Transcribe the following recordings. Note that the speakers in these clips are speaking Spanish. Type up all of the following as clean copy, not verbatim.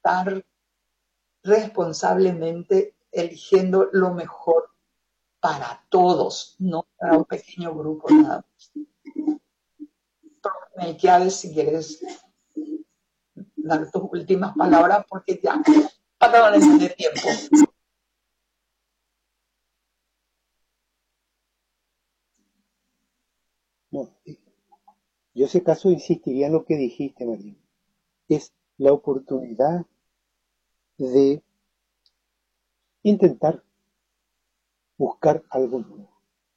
votar responsablemente, eligiendo lo mejor para todos, no para un pequeño grupo nada más. Melquiades, si quieres dar tus últimas palabras, porque ya pasaron de tiempo. No, yo si acaso insistiría en lo que dijiste, María. Es la oportunidad de intentar buscar algo nuevo.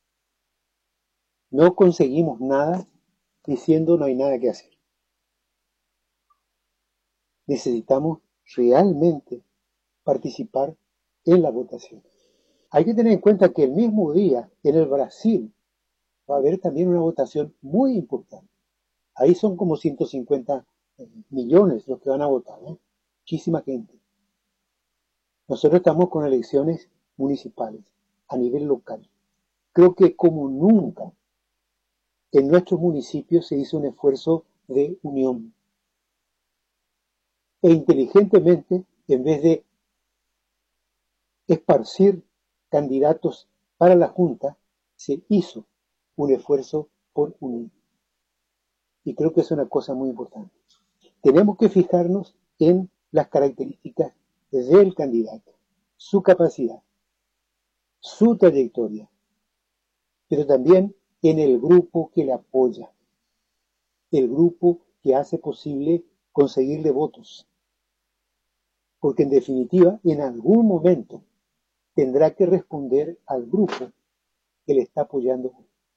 No conseguimos nada diciendo no hay nada que hacer. Necesitamos realmente participar en la votación. Hay que tener en cuenta que el mismo día en el Brasil va a haber también una votación muy importante. Ahí son como 150 millones los que van a votar, ¿eh? Muchísima gente. Nosotros estamos con elecciones municipales a nivel local. Creo que como nunca en nuestros municipios se hizo un esfuerzo de unión. E inteligentemente, en vez de esparcir candidatos para la Junta, se hizo un esfuerzo por unir. Y creo que es una cosa muy importante. Tenemos que fijarnos en las características del candidato, su capacidad, su trayectoria, pero también en el grupo que le apoya, el grupo que hace posible conseguirle votos. Porque en definitiva, en algún momento tendrá que responder al grupo que le está apoyando,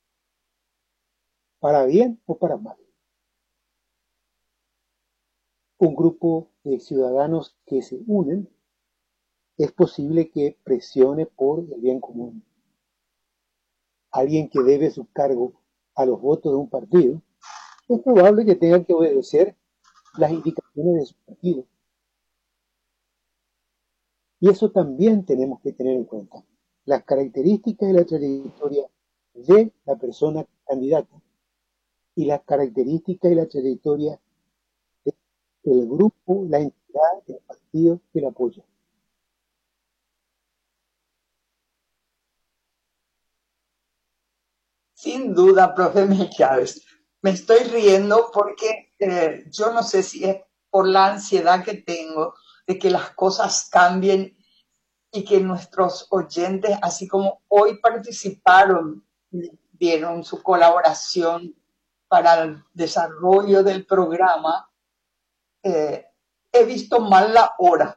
para bien o para mal. Un grupo de ciudadanos que se unen es posible que presione por el bien común. Alguien que debe su cargo a los votos de un partido, es probable que tenga que obedecer las indicaciones de su partido. Y eso también tenemos que tener en cuenta. Las características y la trayectoria de la persona candidata y las características y la trayectoria del grupo, la entidad, el partido que la apoya. Sin duda, profe Melquiades. Me estoy riendo porque yo no sé si es por la ansiedad que tengo de que las cosas cambien y que nuestros oyentes, así como hoy participaron, dieron su colaboración para el desarrollo del programa, he visto mal la hora.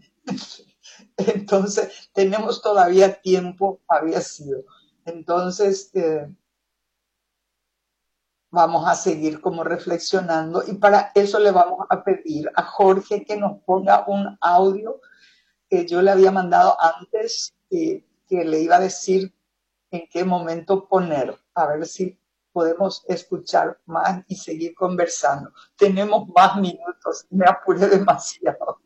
Entonces, tenemos todavía tiempo, había sido. Entonces, vamos a seguir como reflexionando y para eso le vamos a pedir a Jorge que nos ponga un audio que yo le había mandado antes, que le iba a decir en qué momento poner, a ver si podemos escuchar más y seguir conversando. Tenemos más minutos, me apuré demasiado.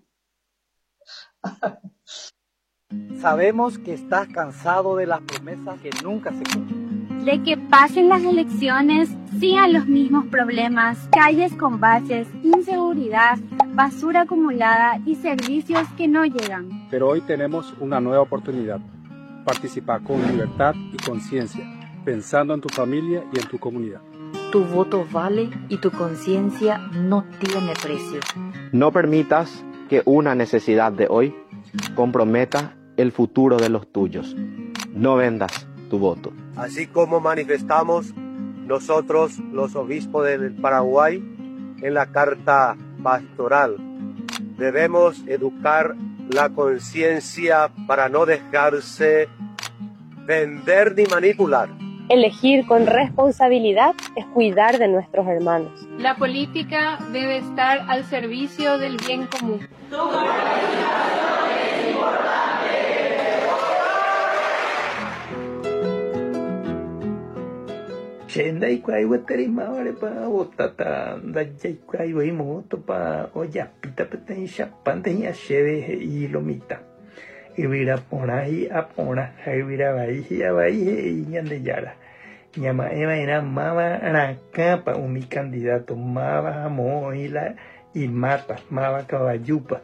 Sabemos que estás cansado de las promesas que nunca se cumplen. De que pasen las elecciones, sigan los mismos problemas, calles con baches, inseguridad, basura acumulada y servicios que no llegan. Pero hoy tenemos una nueva oportunidad. Participar con libertad y conciencia, pensando en tu familia y en tu comunidad. Tu voto vale y tu conciencia no tiene precio. No permitas que una necesidad de hoy comprometa el futuro de los tuyos. No vendas tu voto. Así como manifestamos nosotros, los obispos del Paraguay, en la carta pastoral, debemos educar la conciencia para no dejarse vender ni manipular. Elegir con responsabilidad es cuidar de nuestros hermanos. La política debe estar al servicio del bien común. Tu participación es importante. Chendai kwai wateri maware pa otata dajai kwai wai moto pa oya pita peten chapante ya shede y lomita. Ibira porai apona ibira vai ya vai y ñande yara. Ñama eva era mava araka pa umi candidato mava moila y mata mava caballupa